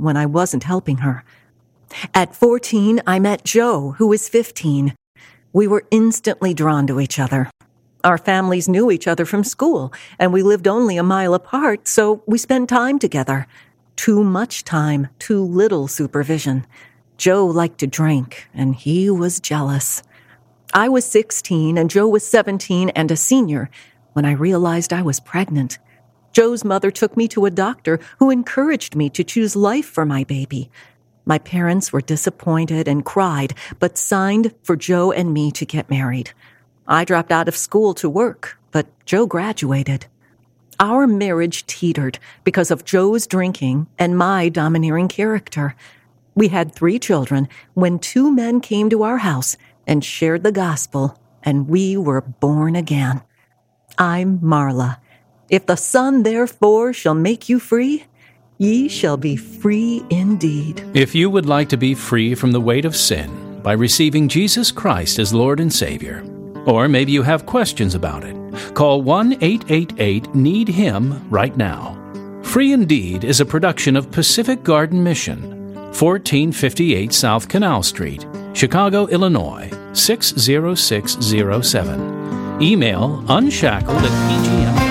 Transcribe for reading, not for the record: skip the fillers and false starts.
when I wasn't helping her. At 14, I met Joe, who was 15. We were instantly drawn to each other. Our families knew each other from school, and we lived only a mile apart, so we spent time together. Too much time, too little supervision. Joe liked to drink, and he was jealous. I was 16, and Joe was 17 and a senior when I realized I was pregnant. Joe's mother took me to a doctor who encouraged me to choose life for my baby. My parents were disappointed and cried, but signed for Joe and me to get married. I dropped out of school to work, but Joe graduated. Our marriage teetered because of Joe's drinking and my domineering character. We had 3 children when 2 men came to our house and shared the gospel, and we were born again. I'm Marla. If the Son therefore shall make you free, ye shall be free indeed. If you would like to be free from the weight of sin by receiving Jesus Christ as Lord and Savior, or maybe you have questions about it, call 1-888-NEED-HIM right now. Free Indeed is a production of Pacific Garden Mission, 1458 South Canal Street, Chicago, Illinois, 60607. Email unshackled@pgm.